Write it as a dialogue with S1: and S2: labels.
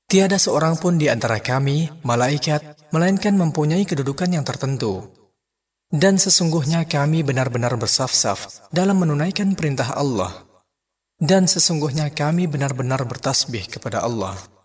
S1: Tiada seorang pun di antara kami, malaikat, melainkan mempunyai kedudukan yang tertentu. Dan sesungguhnya kami benar-benar bersaf-saf dalam menunaikan perintah Allah. Dan sesungguhnya kami benar-benar bertasbih kepada Allah.